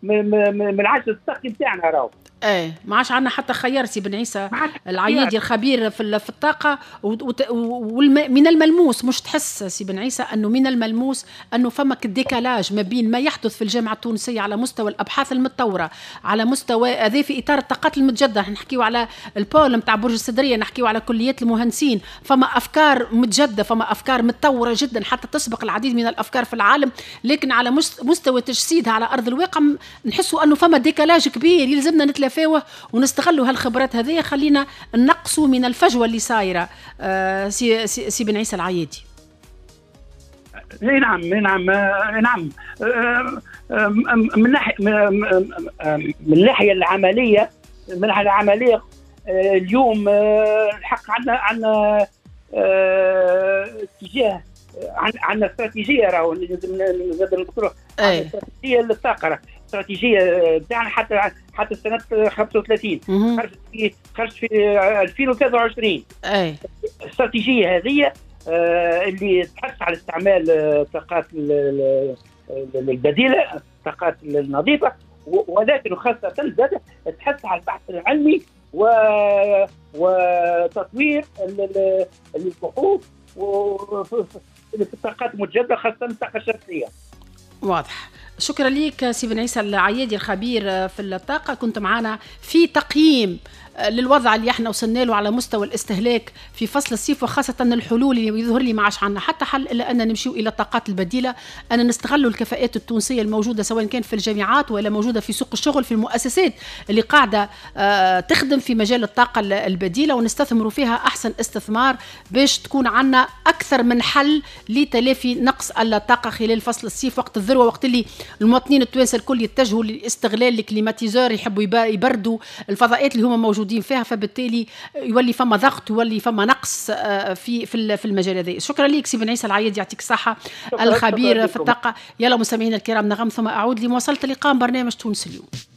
من العجز السقي نتاعنا راهو. ما عادش عندنا حتى خيار. سي بن عيسى العيادي الخبير في الطاقه، من الملموس، مش تحس سي بن عيسى انه من الملموس انه فمك ديكالاج ما بين ما يحدث في الجامعه التونسيه على مستوى الابحاث المتطوره، على مستوى هذا في اطار الطاقات المتجدده، نحكيو على البول نتاع برج الصدريه، نحكيو على كليات المهندسين، فما افكار متجدده، فما افكار متطوره جدا حتى تسبق العديد من الافكار في العالم، لكن على مستوى تجسيدها على ارض الواقع نحسوا انه فما ديكالاج كبير. يلزمنا نتلافاوه ونستغلوا هالخبرات هذه، خلينا نقصوا من الفجوه اللي صايره. سي بن عيسى العيادي. نعم من الناحيه العمليه، اليوم الحق عندنا اتجاه، عندنا استراتيجيه راهو لازم نذكروها، استراتيجيه للطاقه، استراتيجيه تاعنا حتى سنه 35 خرجت في 2023. الاستراتيجيه هذه اللي تحث على استعمال الطاقات البديله، الطاقات النظيفه، ولكن خاصه تحث على البحث العلمي وتطوير البحوث في الطاقات المتجدده، خاصه الطاقه الشمسيه. واضح. شكرا لك سي بن عيسى العيادي الخبير في الطاقة، كنت معنا في تقييم للوضع اللي احنا وصلنا له على مستوى الاستهلاك في فصل الصيف، وخاصة الحلول اللي يظهر لي ما عادش عندنا حتى حل إلا أن نمشيو إلى الطاقات البديلة، أن نستغلوا الكفاءات التونسية الموجودة سواء كان في الجامعات ولا موجودة في سوق الشغل، في المؤسسات اللي قاعدة تخدم في مجال الطاقة البديلة، ونستثمروا فيها أحسن استثمار باش تكون عندنا أكثر من حل لتلافي نقص الطاقة خلال فصل الصيف، وقت الذروة، وقت اللي المواطنين التوانسة الكل يتجهوا لاستغلال الكليماتيزور، يحبوا يبردوا الفضاءات اللي هما موجودين فيها، فبالتالي يولي فما ضغط، يولي فما نقص في المجال هذا. شكرا لك سي بن عيسى العيادي، يعطيك الصحة، الخبير في الطاقة. يلا مستمعينا الكرام، نغم ثم أعود لمواصلة لقاء برنامج تونس اليوم.